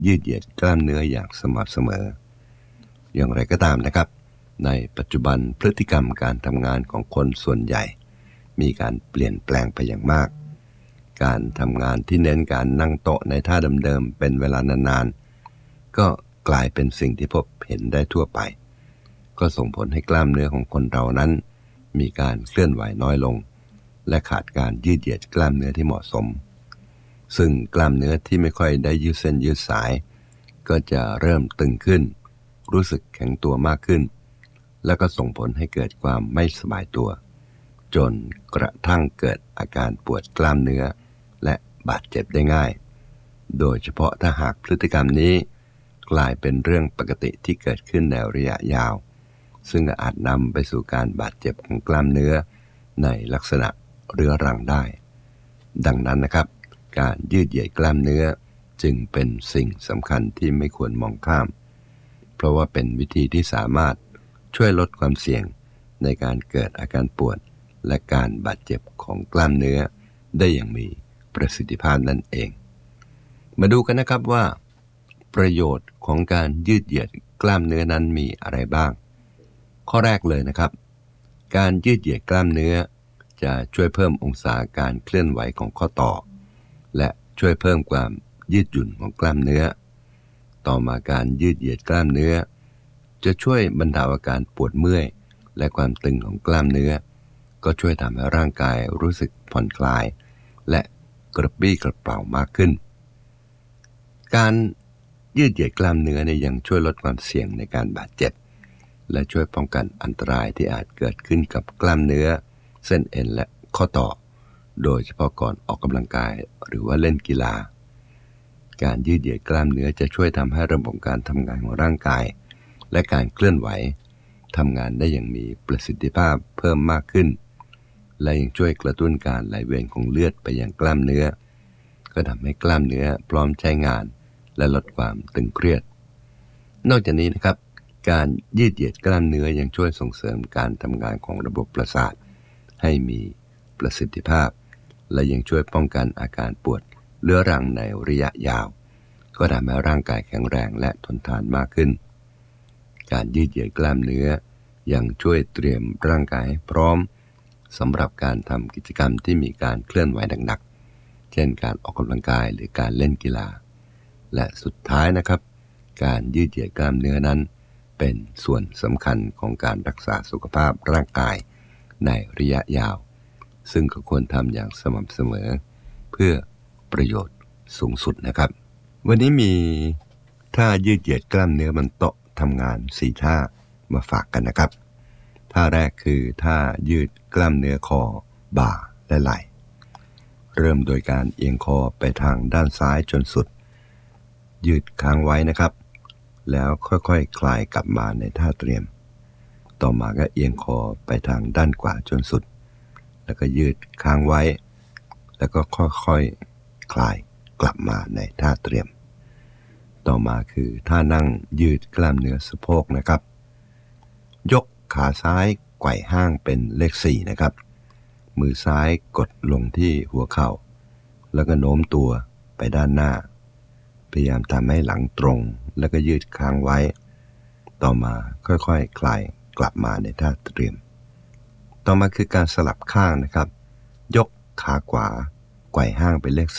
ยืดเหยียดกล้ามเนื้ออย่างสม่ำเสมออย่างไรก็ตามนะครับในปัจจุบันพฤติกรรมการทำงานของคนส่วนใหญ่มีการเปลี่ยนแปลงไปอย่างมากการทำงานที่เน้นการนั่งโต๊ะในท่าเดิมๆเป็นเวลานานๆก็กลายเป็นสิ่งที่พบเห็นได้ทั่วไปก็ส่งผลให้กล้ามเนื้อของคนเรานั้นมีการเคลื่อนไหวน้อยลงและขาดการยืดเหยียดกล้ามเนื้อที่เหมาะสมซึ่งกล้ามเนื้อที่ไม่ค่อยได้ยืดเส้นยืดสายก็จะเริ่มตึงขึ้นรู้สึกแข็งตัวมากขึ้นแล้วก็ส่งผลให้เกิดความไม่สบายตัวจนกระทั่งเกิดอาการปวดกล้ามเนื้อและบาดเจ็บได้ง่ายโดยเฉพาะถ้าหากพฤติกรรมนี้กลายเป็นเรื่องปกติที่เกิดขึ้นในระยะยาวซึ่งอาจนำไปสู่การบาดเจ็บของกล้ามเนื้อในลักษณะเรื้อรังได้ดังนั้นนะครับการยืดเหยียดกล้ามเนื้อจึงเป็นสิ่งสำคัญที่ไม่ควรมองข้ามเพราะว่าเป็นวิธีที่สามารถช่วยลดความเสี่ยงในการเกิดอาการปวดและการบาดเจ็บของกล้ามเนื้อได้อย่างมีประสิทธิภาพนั่นเองมาดูกันนะครับว่าประโยชน์ของการยืดเหยียดกล้ามเนื้อนั้นมีอะไรบ้างข้อแรกเลยนะครับการยืดเหยียดกล้ามเนื้อจะช่วยเพิ่มองศาการเคลื่อนไหวของข้อต่อและช่วยเพิ่มความยืดหยุ่นของกล้ามเนื้อต่อมาการยืดเหยียดกล้ามเนื้อจะช่วยบรรเทาอาการปวดเมื่อยและความตึงของกล้ามเนื้อก็ช่วยทำให้ร่างกายรู้สึกผ่อนคลายและกระปรี้กระเปร่ามากขึ้นการยืดเหยียดกล้ามเนื้อยังช่วยลดความเสี่ยงในการบาดเจ็บและช่วยป้องกันอันตรายที่อาจเกิดขึ้นกับกล้ามเนื้อเส้นเอ็นและข้อต่อโดยเฉพาะก่อนออกกำลังกายหรือว่าเล่นกีฬาการยืดเหยียดกล้ามเนื้อจะช่วยทำให้ระบบการทำงานของร่างกายและการเคลื่อนไหวทำงานได้อย่างมีประสิทธิภาพเพิ่มมากขึ้นและยังช่วยกระตุ้นการไหลเวียนของเลือดไปยังกล้ามเนื้อก็ทำให้กล้ามเนื้อพร้อมใช้งานและลดความตึงเครียดนอกจากนี้นะครับการยืดเหยียดกล้ามเนื้อยังช่วยส่งเสริมการทำงานของระบบประสาทให้มีประสิทธิภาพและยังช่วยป้องกันอาการปวดเรื้อรังในระยะยาวก็ทำให้ร่างกายแข็งแรงและทนทานมากขึ้นการยืดเหยียดกล้ามเนื้อยังช่วยเตรียมร่างกายให้พร้อมสำหรับการทำกิจกรรมที่มีการเคลื่อนไหวหนักๆเช่นการออกกำลังกายหรือการเล่นกีฬาและสุดท้ายนะครับการยืดเหยียดกล้ามเนื้อนั้นเป็นส่วนสำคัญของการรักษาสุขภาพร่างกายในระยะยาวซึ่งก็ควรทำอย่างสม่ำเสมอเพื่อประโยชน์สูงสุดนะครับวันนี้มีท่ายืดเหยียดกล้ามเนื้อบนโต๊ะทำงาน4ท่ามาฝากกันนะครับท่าแรกคือท่ายืดกล้ามเนื้อคอบ่าและไหล่เริ่มโดยการเอียงคอไปทางด้านซ้ายจนสุดยืดค้างไว้นะครับแล้วค่อยๆ คลายกลับมาในท่าเตรียมต่อมาก็เอียงคอไปทางด้านขวาจนสุดแล้วก็ยืดค้างไว้แล้วก็ค่อยๆ คลายกลับมาในท่าเตรียมต่อมาคือท่านั่งยืดกล้ามเนื้อสะโพกนะครับยกขาซ้ายไขว่ห้างเป็นเลข4นะครับมือซ้ายกดลงที่หัวเข่าแล้วก็โน้มตัวไปด้านหน้าพยายามทำให้หลังตรงแล้วก็ยืดค้างไว้ต่อมาค่อยๆ คลายกลับมาในท่าเตรียมต่อมาคือการสลับข้างนะครับยกขาขวาไขว่ห้างเป็นเลข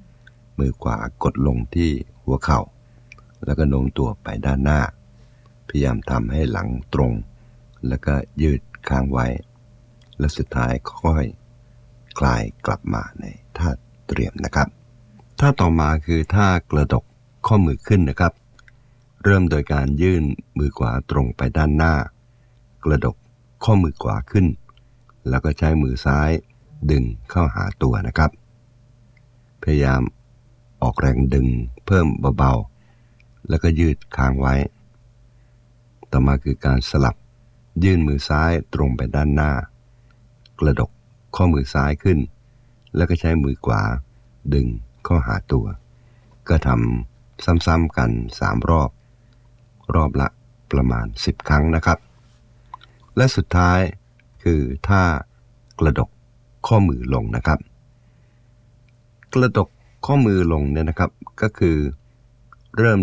4มือขวากดลงที่หัวเข่าแล้วก็โน้มตัวไปด้านหน้าพยายามทำให้หลังตรงแล้วก็ยืดค้างไว้และสุดท้ายค่อยคลายกลับมาในท่าเตรียมนะครับท่าต่อมาคือท่ากระดกข้อมือขึ้นนะครับเริ่มโดยการยื่นมือขวาตรงไปด้านหน้ากระดกข้อมือขวาขึ้นแล้วก็ใช้มือซ้ายดึงเข้าหาตัวนะครับพยายามออกแรงดึงเพิ่มเบาๆแล้วก็ยืดค้างไว้ต่อมาคือการสลับยื่นมือซ้ายตรงไปด้านหน้ากระดกข้อมือซ้ายขึ้นแล้วก็ใช้มือขวาดึงเข้าหาตัวก็ทำซ้ำๆกัน3รอบละประมาณ10ครั้งนะครับและสุดท้ายคือท่ากระดกข้อมือลงนะครับกระดกข้อมือลงเนี่ยนะครับก็คือเริ่ม